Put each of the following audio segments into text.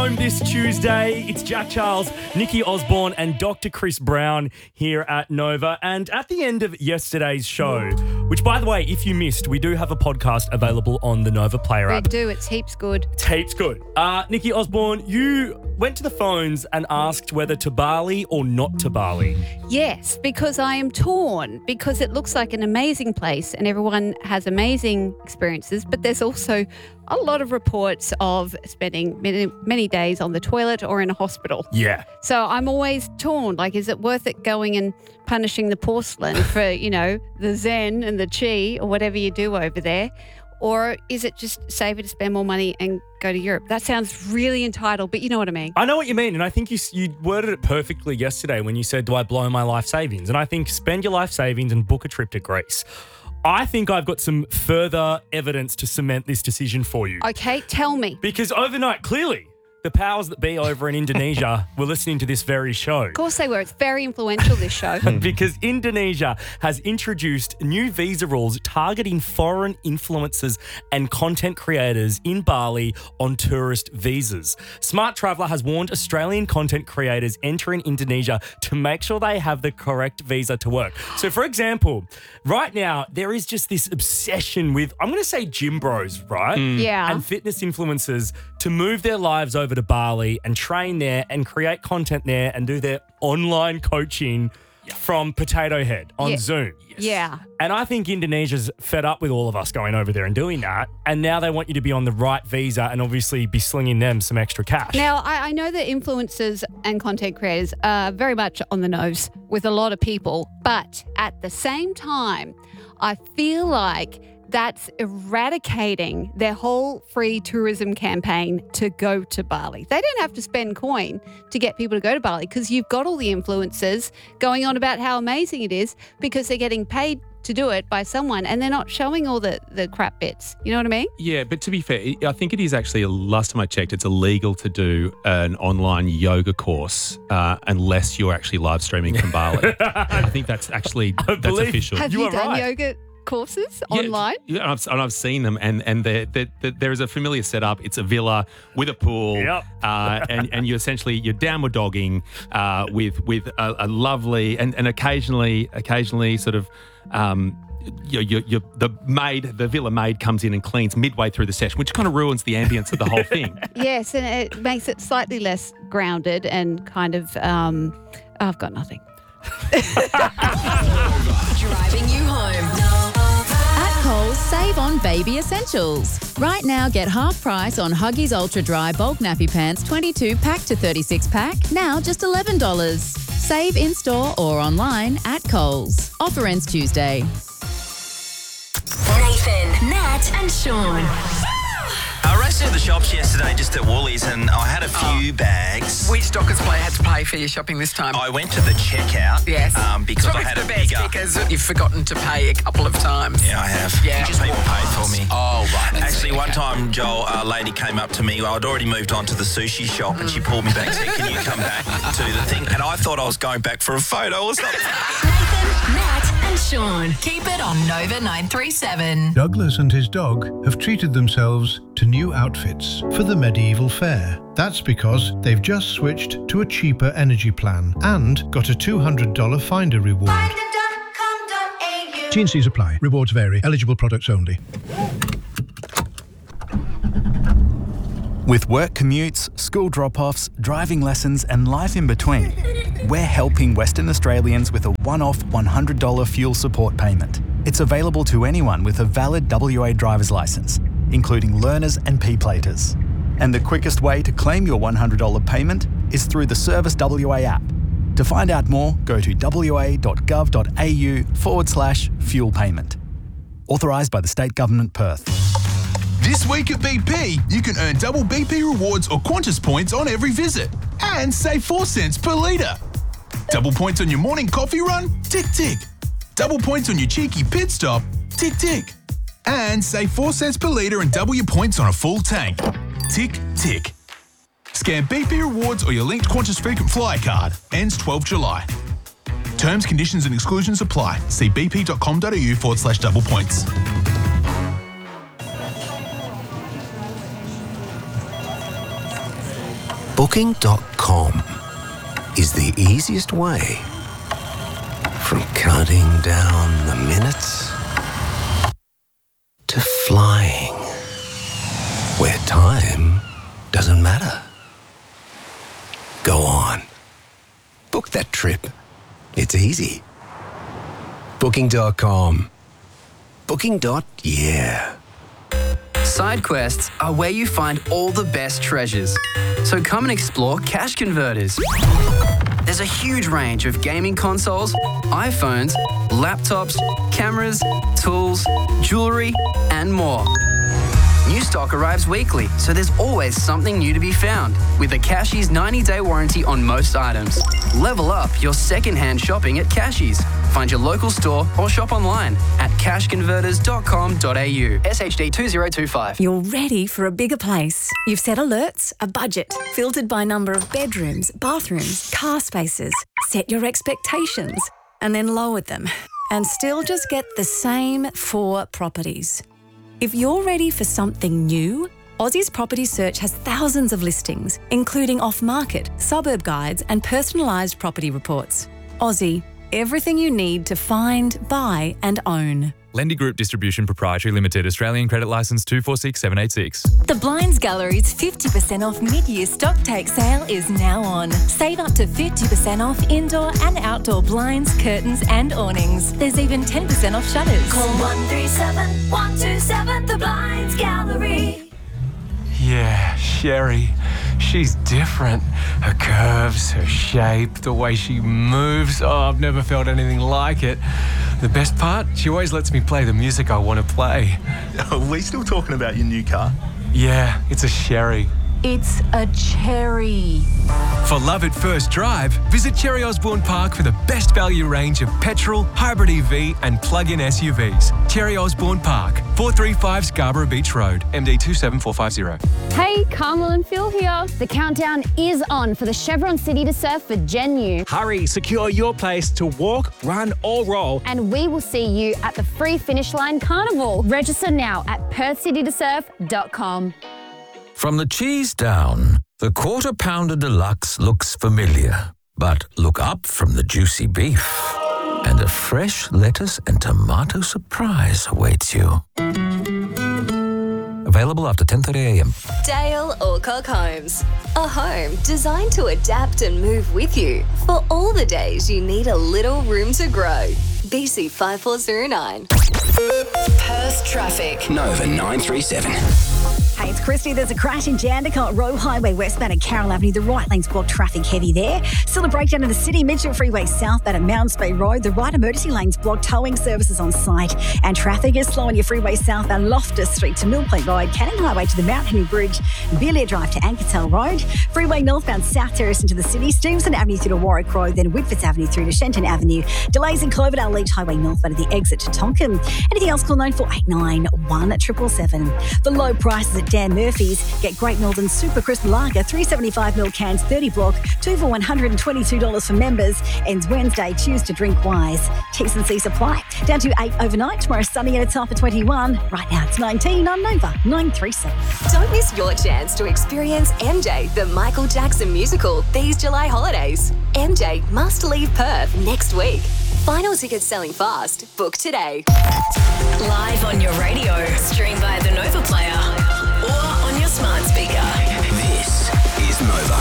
home this Tuesday. It's Jack Charles, Nikki Osborne and Dr. Chris Brown here at Nova. And at the end of yesterday's show, which, by the way, if you missed, we do have a podcast available on the Nova Player app. We do. It's heaps good. It's heaps good. Nikki Osborne, you went to the phones and asked whether to Bali or not to Bali. Yes, because I am torn, because it looks like an amazing place and everyone has amazing experiences, but there's also a lot of reports of spending many days on the toilet or in a hospital. Yeah. So I'm always torn. Like, is it worth it going and punishing the porcelain for, the Zen and the Chi or whatever you do over there? Or is it just safer to spend more money and go to Europe? That sounds really entitled, but you know what I mean. I know what you mean, and I think you worded it perfectly yesterday when you said, do I blow my life savings? And I think spend your life savings and book a trip to Greece. I think I've got some further evidence to cement this decision for you. Okay, tell me. Because overnight, clearly, the powers that be over in Indonesia were listening to this very show. Of course they were. It's very influential, this show. Because Indonesia has introduced new visa rules targeting foreign influencers and content creators in Bali on tourist visas. Smart Traveller has warned Australian content creators entering Indonesia to make sure they have the correct visa to work. So, for example, right now, there is just this obsession with, I'm going to say gym bros, right? Yeah. And fitness influencers to move their lives over to Bali and train there and create content there and do their online coaching from Potato Head on Zoom. Yeah. And I think Indonesia's fed up with all of us going over there and doing that. And now they want you to be on the right visa and obviously be slinging them some extra cash. Now, I know that influencers and content creators are very much on the nose with a lot of people. But at the same time, I feel like that's eradicating their whole free tourism campaign to go to Bali. They don't have to spend coin to get people to go to Bali because you've got all the influencers going on about how amazing it is because they're getting paid to do it by someone and they're not showing all the crap bits. You know what I mean? Yeah, but to be fair, I think it is actually, last time I checked, it's illegal to do an online yoga course unless you're actually live streaming from Bali. I think that's actually, that's official. Have you done yoga courses online? Yeah, and I've seen them, and there is a familiar setup. It's a villa with a pool, and you're downward dogging with a lovely and occasionally sort of. The villa maid comes in and cleans midway through the session, which kind of ruins the ambience of the whole thing. Yes, and it makes it slightly less grounded and kind of. I've got nothing. Driving you home. At Coles, save on baby essentials. Right now, get half price on Huggies Ultra Dry Bulk Nappy Pants 22 pack to 36 pack, now just $11. Save in-store or online at Coles. Offer ends Tuesday. Nathan, Nat and Sean. I raced into the shops yesterday just at Woolies and I had a few bags. Which Dockers player had to pay for your shopping this time? I went to the checkout. Yes. Because I had a bigger... because you've forgotten to pay a couple of times. Yeah, I have. Yeah. People paid for me. Oh, right. Actually, one time, Joel, a lady came up to me. I'd already moved on to the sushi shop and she pulled me back and said, can you come back to the thing? And I thought I was going back for a photo or something. Nathan, Nat and Sean. Keep it on Nova 937. Douglas and his dog have treated themselves to new outfits for the medieval fair. That's because they've just switched to a cheaper energy plan and got a $200 Finder reward. T&Cs apply. Rewards vary. Eligible products only. With work commutes, school drop-offs, driving lessons and life in between, we're helping Western Australians with a one-off $100 fuel support payment. It's available to anyone with a valid WA driver's licence, including learners and P-platers. And the quickest way to claim your $100 payment is through the Service WA app. To find out more, go to wa.gov.au/fuel payment. Authorised by the State Government, Perth. This week at BP, you can earn double BP rewards or Qantas points on every visit and save 4 cents per litre. Double points on your morning coffee run? Tick, tick. Double points on your cheeky pit stop? Tick, tick. And save 4 cents per litre and double your points on a full tank. Tick, tick. Scan BP rewards or your linked Qantas frequent flyer card. Ends 12 July. Terms, conditions and exclusions apply. See bp.com.au/double points. Booking.com is the easiest way from counting down the minutes to flying where time doesn't matter. Go on. Book that trip. It's easy. Booking.com. Booking.yeah. Side quests are where you find all the best treasures. So come and explore Cash Converters. There's a huge range of gaming consoles, iPhones, laptops, cameras, tools, jewellery, and more. New stock arrives weekly, so there's always something new to be found. With a Cashies 90-day warranty on most items. Level up your second-hand shopping at Cashies. Find your local store or shop online at cashconverters.com.au. SHD 2025. You're ready for a bigger place. You've set alerts, a budget, filtered by number of bedrooms, bathrooms, car spaces. Set your expectations and then lowered them. And still just get the same 4 properties. If you're ready for something new, Aussie's Property Search has thousands of listings, including off-market, suburb guides and personalised property reports. Aussie, everything you need to find, buy and own. Lendy Group Distribution Proprietary Limited, Australian Credit Licence 246786. The Blinds Gallery's 50% off mid-year stock take sale is now on. Save up to 50% off indoor and outdoor blinds, curtains and awnings. There's even 10% off shutters. Call 137 127 The Blinds Gallery. Yeah, Sherry. She's different. Her curves, her shape, the way she moves. Oh, I've never felt anything like it. The best part, she always lets me play the music I want to play. Are we still talking about your new car? Yeah, it's a Sherry. It's a cherry. For love at first drive, visit Cherry Osborne Park for the best value range of petrol, hybrid EV and plug-in SUVs. Cherry Osborne Park, 435 Scarborough Beach Road, MD 27450. Hey, Carmel and Phil here. The countdown is on for the Chevron City to Surf for Gen U. Hurry, secure your place to walk, run or roll. And we will see you at the Free Finish Line Carnival. Register now at perthcitytosurf.com. From the cheese down, the Quarter Pounder Deluxe looks familiar. But look up from the juicy beef, and a fresh lettuce and tomato surprise awaits you. Available after 10:30 a.m. Dale Alcock Homes. A home designed to adapt and move with you for all the days you need a little room to grow. BC 5409. Perth traffic. Nova 937. Hey, it's Christy. There's a crash in Jandakot Road Highway westbound at Carroll Avenue. The right lane's blocked, traffic heavy there. Still a breakdown in the city. Mitchell Freeway southbound at Mounds Bay Road. The right emergency lane's blocked, towing services on site. And traffic is slow on your freeway southbound Loftus Street to Mill Point Road, Canning Highway to the Mount Henry Bridge, Beeliar Drive to Ankertel Road. Freeway northbound South Terrace into the city, Stevenson Avenue through to Warwick Road, then Whitfords Avenue through to Shenton Avenue. Delays in Cloverdale Leach Highway northbound at the exit to Tonkin. Anything else, call 9489 1777. The low prices at Dan Murphy's. Get Great Northern Super Crisp Lager, 375ml cans, 30 block, 2 for $122 for members. Ends Wednesday. Choose to drink wise. T&C supply. Down to 8 overnight. Tomorrow sunny and it's up for 21. Right now it's 19 on Nova 937. Don't miss your chance to experience MJ, the Michael Jackson musical, these July holidays. MJ must leave Perth next week. Final tickets selling fast. Book today. Live on your radio. Stream via the Nova Player or on your smart speaker. This is Nova.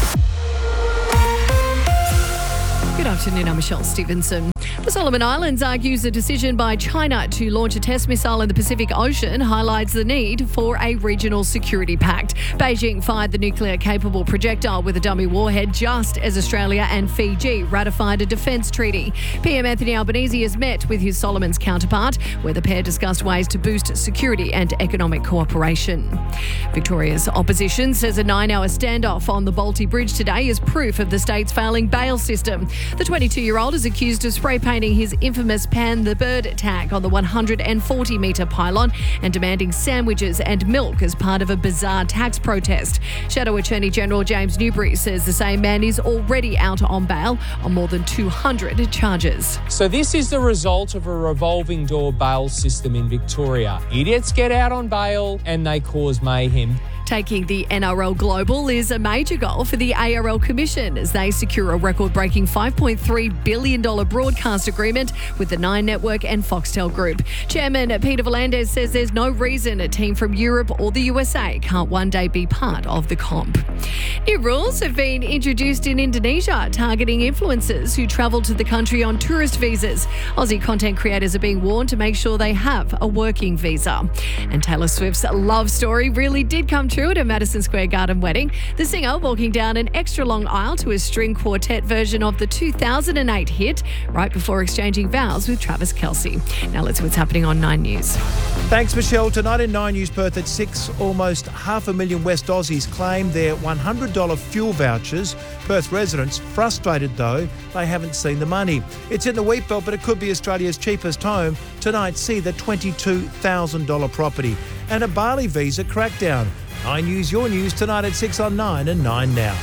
Good afternoon, I'm Michelle Stevenson. The Solomon Islands argues a decision by China to launch a test missile in the Pacific Ocean highlights the need for a regional security pact. Beijing fired the nuclear-capable projectile with a dummy warhead just as Australia and Fiji ratified a defence treaty. PM Anthony Albanese has met with his Solomons counterpart, where the pair discussed ways to boost security and economic cooperation. Victoria's opposition says a 9-hour standoff on the Bolte Bridge today is proof of the state's failing bail system. The 22-year-old is accused of spray painting his infamous Pan the Bird attack on the 140-metre pylon and demanding sandwiches and milk as part of a bizarre tax protest. Shadow Attorney General James Newbury says the same man is already out on bail on more than 200 charges. So this is the result of a revolving door bail system in Victoria. Idiots get out on bail and they cause mayhem. Taking the NRL global is a major goal for the ARL Commission as they secure a record-breaking $5.3 billion broadcast agreement with the Nine Network and Foxtel Group. Chairman Peter V'landys says there's no reason a team from Europe or the USA can't one day be part of the comp. New rules have been introduced in Indonesia targeting influencers who travel to the country on tourist visas. Aussie content creators are being warned to make sure they have a working visa. And Taylor Swift's love story really did come true at a Madison Square Garden wedding. The singer walking down an extra long aisle to a string quartet version of the 2008 hit right before exchanging vows with Travis Kelce. Now let's see what's happening on 9 News. Thanks, Michelle. Tonight in 9 News Perth at 6, almost 500,000 West Aussies claim their $100 fuel vouchers. Perth residents frustrated, though, they haven't seen the money. It's in the wheat belt, but it could be Australia's cheapest home. Tonight, see the $22,000 property. And a Bali visa crackdown. 9 News, your news, tonight at 6 on 9 and 9 now.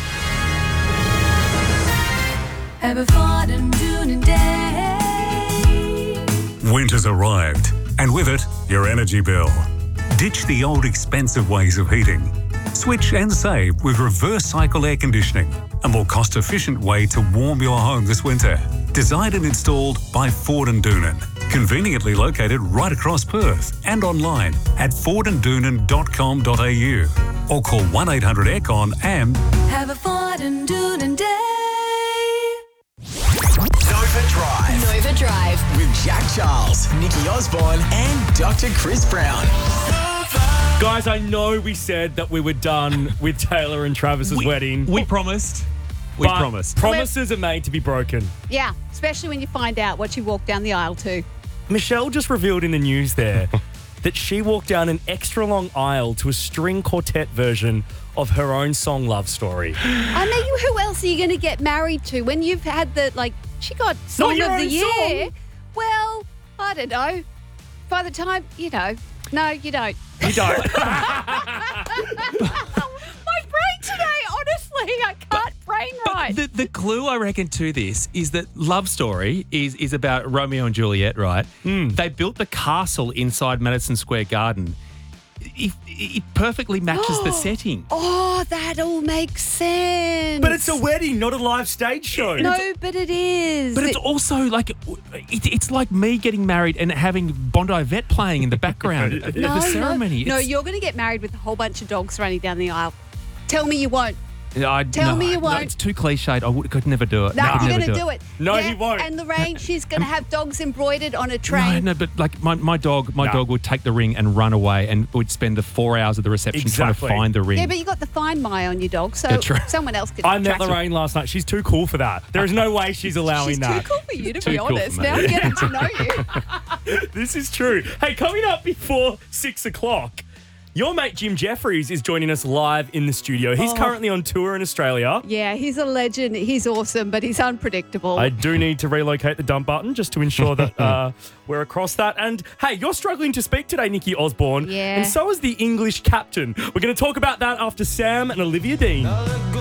Winter's arrived, and with it, your energy bill. Ditch the old expensive ways of heating. Switch and save with reverse cycle air conditioning, a more cost-efficient way to warm your home this winter. Designed and installed by Ford and Doonan. Conveniently located right across Perth and online at fordanddoonan.com.au or call 1-800-AIRCON and Have a Ford and Doonan day. Nova Drive. Nova Drive. With Jack Charles, Nikki Osborne, and Dr. Chris Brown. Guys, I know we said that we were done with Taylor and Travis's wedding. We promised. We promised. Promises are made to be broken. Yeah, especially when you find out what she walked down the aisle to. Michelle just revealed in the news there that she walked down an extra long aisle to a string quartet version of her own song Love Story. I mean, who else are you going to get married to when you've had she got Song of the Year? Song. Well, I don't know. By the time, no, you don't. You don't. My brain today, honestly, I can't brain right. The clue, I reckon, to this is that Love Story is about Romeo and Juliet, right? They built the castle inside Madison Square Garden. It perfectly matches the setting. Oh, that all makes sense. But it's a wedding, not a live stage show. No, but it is. But it's also like it's like me getting married and having Bondi Vet playing in the background of the ceremony. No, you're going to get married with a whole bunch of dogs running down the aisle. Tell me you won't. Tell me you won't. No, it's too cliched. I could never do it. No, you're going to do it. No, he won't. And the ring, she's going to have dogs embroidered on a train. No, but like my dog would take the ring and run away and would spend the 4 hours of the reception trying to find the ring. Yeah, but you got the Find My on your dog, so someone else could. I met Lorraine last night. She's too cool for that. There is no way she's allowing that. She's too cool for you, to be honest. Now I'm getting to know you. This is true. Hey, coming up before 6 o'clock, your mate Jim Jeffries is joining us live in the studio. He's currently on tour in Australia. Yeah, he's a legend. He's awesome, but he's unpredictable. I do need to relocate the dump button just to ensure that we're across that. And hey, you're struggling to speak today, Nikki Osborne. Yeah. And so is the English captain. We're going to talk about that after Sam and Olivia Dean.